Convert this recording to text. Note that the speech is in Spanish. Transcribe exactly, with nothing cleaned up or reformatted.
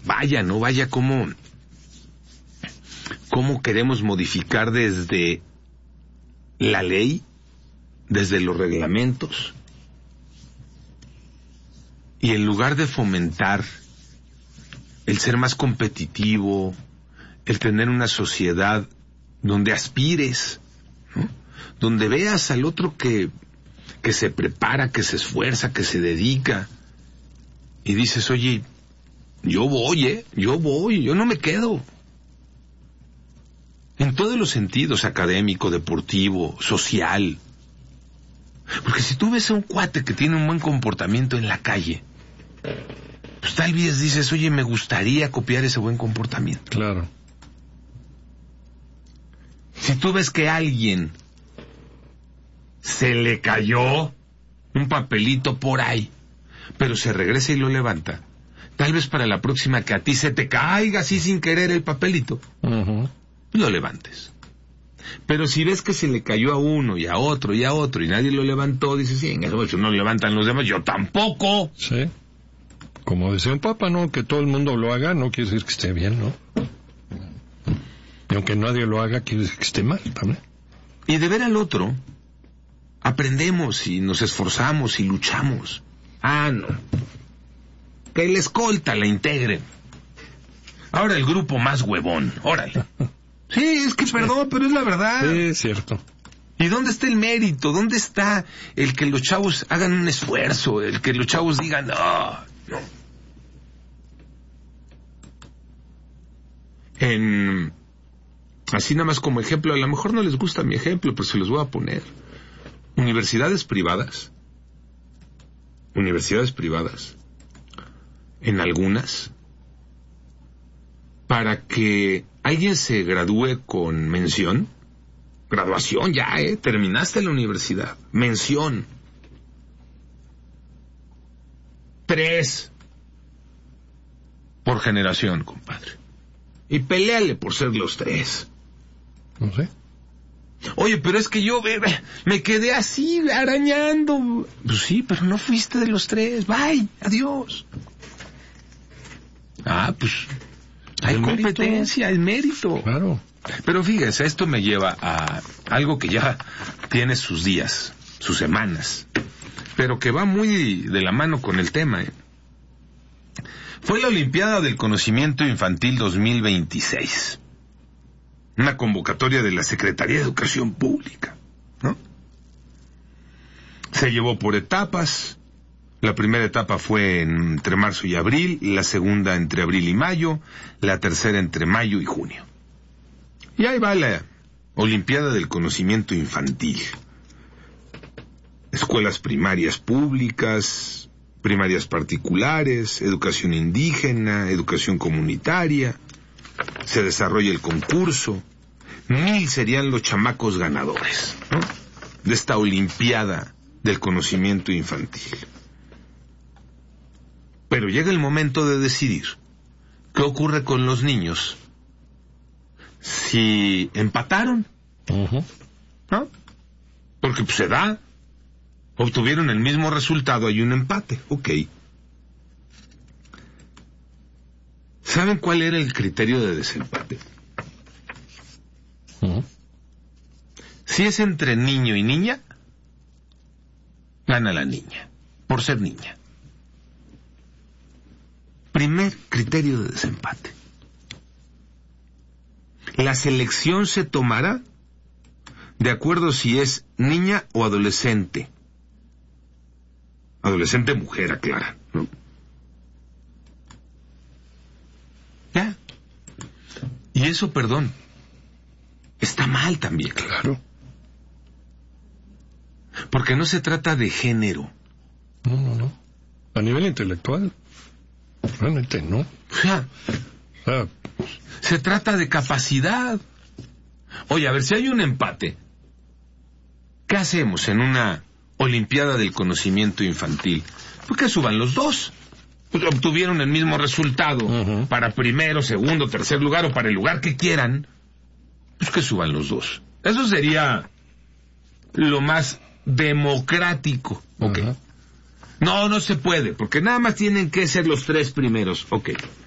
vaya, ¿no? Vaya cómo, cómo queremos modificar desde la ley, desde los reglamentos, y en lugar de fomentar el ser más competitivo, el tener una sociedad donde aspires, ¿no? Donde veas al otro que, que se prepara, que se esfuerza, que se dedica, y dices, oye, yo voy, ¿eh? Yo voy, yo no me quedo. En todos los sentidos, académico, deportivo, social. Porque si tú ves a un cuate que tiene un buen comportamiento en la calle, pues tal vez dices, oye, me gustaría copiar ese buen comportamiento. Claro. Si tú ves que a alguien se le cayó un papelito por ahí, pero se regresa y lo levanta, tal vez para la próxima que a ti se te caiga así sin querer el papelito, Uh-huh. lo levantes. Pero si ves que se le cayó a uno y a otro y a otro y nadie lo levantó, dices, sí, en eso si no lo levantan los demás, yo tampoco. Sí. Como decía un papa, ¿no? Que todo el mundo lo haga no quiere decir que esté bien, ¿no? Y aunque nadie lo haga, quiere decir que esté mal también. Y de ver al otro, aprendemos y nos esforzamos y luchamos. Ah, no. Que la escolta la integren. Ahora el grupo más huevón, órale. Sí, es que perdón, pero es la verdad. Sí, es cierto. ¿Y dónde está el mérito? ¿Dónde está el que los chavos hagan un esfuerzo? El que los chavos digan, no, no. En... Así nada más como ejemplo, a lo mejor no les gusta mi ejemplo, pero se los voy a poner. Universidades privadas. Universidades privadas. En algunas, para que alguien se gradúe con mención, graduación ya, eh, terminaste la universidad, mención, tres por generación, compadre, y peleale por ser los tres. No sé. Oye, pero es que yo me, me quedé así arañando. Pues sí, pero no fuiste de los tres. Bye, adiós. Ah, pues hay El competencia, el mérito. Claro. Pero fíjense, esto me lleva a algo que ya tiene sus días, sus semanas, pero que va muy de la mano con el tema, ¿eh? Fue la Olimpiada del Conocimiento Infantil dos mil veintiséis. Una convocatoria de la Secretaría de Educación Pública, ¿no? Se llevó por etapas. La primera etapa fue entre marzo y abril, la segunda entre abril y mayo, la tercera entre mayo y junio. Y ahí va la Olimpiada del Conocimiento Infantil. Escuelas primarias públicas, primarias particulares, educación indígena, educación comunitaria. Se desarrolla el concurso. Mil serían los chamacos ganadores, ¿no?, de esta Olimpiada del Conocimiento Infantil. Pero llega el momento de decidir qué ocurre con los niños si empataron, Uh-huh. ¿no? Porque pues, se da, obtuvieron el mismo resultado, hay un empate, ok. ¿Saben cuál era el criterio de desempate? Uh-huh. Si es entre niño y niña, gana la niña, por ser niña. Primer criterio de desempate. La selección se tomará de acuerdo si es niña o adolescente. Adolescente mujer, aclara, ¿no? ¿Ya? Y eso, perdón, está mal también. Claro. Porque no se trata de género. No, no, no. A nivel intelectual, realmente no. O sea, O sea, se trata de capacidad. Oye, a ver, si hay un empate, ¿qué hacemos en una Olimpiada del Conocimiento Infantil? Pues que suban los dos. Pues obtuvieron el mismo resultado, Uh-huh. para primero, segundo, tercer lugar o para el lugar que quieran. Pues que suban los dos. Eso sería lo más democrático. Ok. Uh-huh. No, no se puede, porque nada más tienen que ser los tres primeros. Ok.